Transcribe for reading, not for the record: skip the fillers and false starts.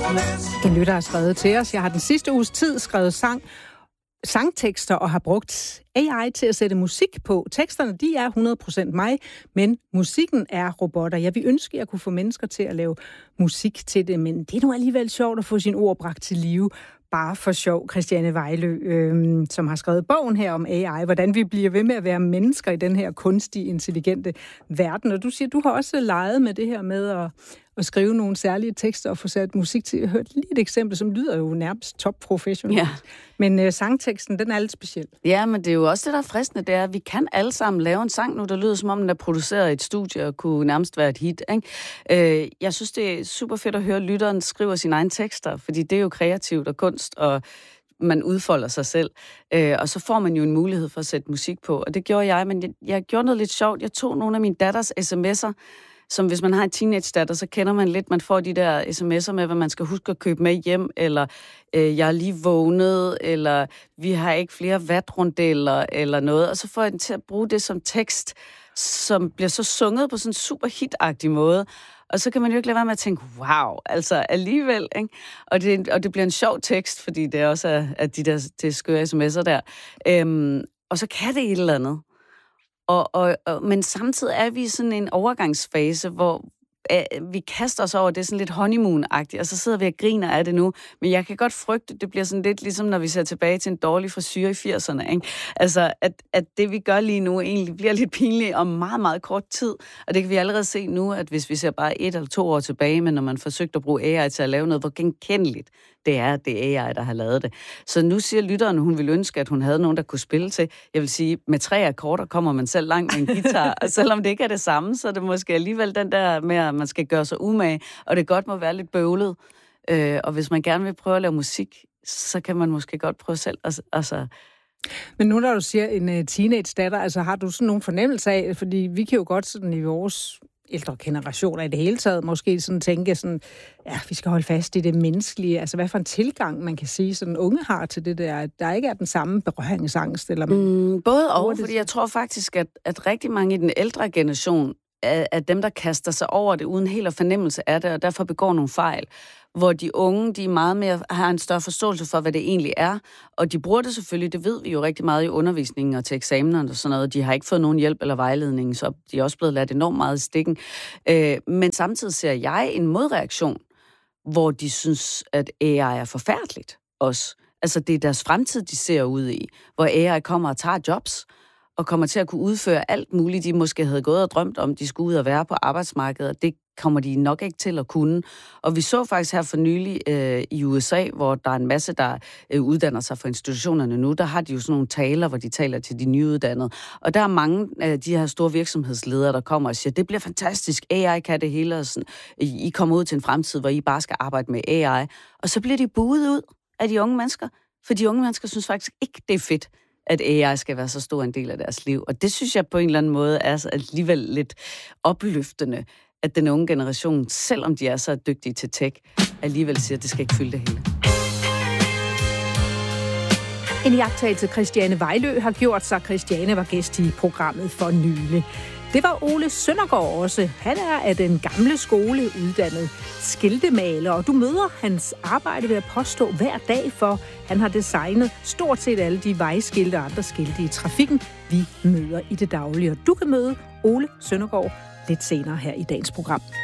En lytter har skrevet til os. Jeg har den sidste uges tid skrevet sangtekster og har brugt AI til at sætte musik på. Teksterne, de er 100% mig, men musikken er robotter. Jeg vil ønske, at jeg kunne få mennesker til at lave musik til det, men det er nu alligevel sjovt at få sine ord bragt til live. Bare for sjov, Christiane Vejlø, som har skrevet bogen her om AI, hvordan vi bliver ved med at være mennesker i den her kunstige, intelligente verden. Og du siger, du har også leget med det her med at skrive nogle særlige tekster og få sat musik til. Jeg hørte lige et eksempel, som lyder jo nærmest topprofessionelt. Ja. Men sangteksten, den er lidt speciel. Ja, men det er jo også det, der er fristende, det er, at vi kan alle sammen lave en sang nu, der lyder som om, den er produceret i et studie og kunne nærmest være et hit. Ikke? Jeg synes, det er super fedt at høre, at lytteren skriver sine egne tekster, fordi det er jo kreativt og kunst, og man udfolder sig selv. Og så får man jo en mulighed for at sætte musik på. Og det gjorde jeg, men jeg gjorde noget lidt sjovt. Jeg tog nogle af mine datters sms'er, som hvis man har en teenage-datter, så kender man lidt, man får de der sms'er med, hvad man skal huske at købe med hjem, eller jeg er lige vågnet, eller vi har ikke flere vatrundeller, eller noget. Og så får jeg den til at bruge det som tekst, som bliver så sunget på sådan en super hit-agtig måde. Og så kan man jo ikke lade være med at tænke, wow, altså alligevel, ikke? Og det bliver en sjov tekst, fordi det også er de der det skøre sms'er der. Og så kan det et eller andet. Men samtidig er vi i sådan en overgangsfase, hvor vi kaster os over, det er sådan lidt honeymoon-agtigt, og så sidder vi og griner af det nu. Men jeg kan godt frygte, det bliver sådan lidt ligesom, når vi ser tilbage til en dårlig frisyr i 80'erne. Ikke? Altså, at det vi gør lige nu egentlig bliver lidt pinligt om meget, meget kort tid. Og det kan vi allerede se nu, at hvis vi ser bare 1 eller 2 år tilbage, men når man forsøgte at bruge AI til at lave noget, hvor genkendeligt det er AI, der har lavet det. Så nu siger lytteren, hun ville ønske, at hun havde nogen, der kunne spille til. Jeg vil sige, med 3 akkorder kommer man selv langt med en guitar, og selvom det ikke er det samme, så er det måske alligevel den der med, at man skal gøre sig umage, og det godt må være lidt bøvlet. Og hvis man gerne vil prøve at lave musik, så kan man måske godt prøve selv. Altså. Men nu, når du siger en teenage-datter, altså har du sådan nogle fornemmelser af, fordi vi kan jo godt sådan i vores ældre generationer i det hele taget måske sådan tænke sådan, ja, vi skal holde fast i det menneskelige. Altså, hvad for en tilgang, man kan sige, sådan unge har til det der, at der ikke er den samme berøringsangst? Eller både og, fordi jeg tror faktisk, at rigtig mange i den ældre generation er dem, der kaster sig over det uden helt fornemmelse af det, og derfor begår nogle fejl. Hvor de unge, de meget mere har en større forståelse for, hvad det egentlig er. Og de bruger det selvfølgelig, det ved vi jo rigtig meget i undervisningen og til eksamenerne og sådan noget. De har ikke fået nogen hjælp eller vejledning, så de er også blevet ladt enormt meget i stikken. Men samtidig ser jeg en modreaktion, hvor de synes, at AI er forfærdeligt også. Altså det er deres fremtid, de ser ud i, hvor AI kommer og tager jobs, og kommer til at kunne udføre alt muligt, de måske havde gået og drømt om, de skulle ud og være på arbejdsmarkedet. Det kommer de nok ikke til at kunne. Og vi så faktisk her for nylig i USA, hvor der er en masse, der uddanner sig for institutionerne nu, der har de jo sådan nogle taler, hvor de taler til de nyuddannede. Og der er mange af de her store virksomhedsledere, der kommer og siger, det bliver fantastisk, AI kan det hele, og sådan, I kommer ud til en fremtid, hvor I bare skal arbejde med AI. Og så bliver de buet ud af de unge mennesker, for de unge mennesker synes faktisk ikke, det er fedt, at AI skal være så stor en del af deres liv. Og det synes jeg på en eller anden måde er alligevel lidt opløftende, at den unge generation, selvom de er så dygtige til tech, alligevel siger, at det skal ikke fylde det hele. En iagttagelse Christiane Vejlø har gjort sig. Christiane var gæst i programmet for nylig. Det var Ole Søndergaard også. Han er af den gamle skole uddannet skiltemaler, og du møder hans arbejde ved at påstå hver dag, for han har designet stort set alle de vejskilte og andre skilte i trafikken, vi møder i det daglige. Og du kan møde Ole Søndergaard lidt senere her i dagens program.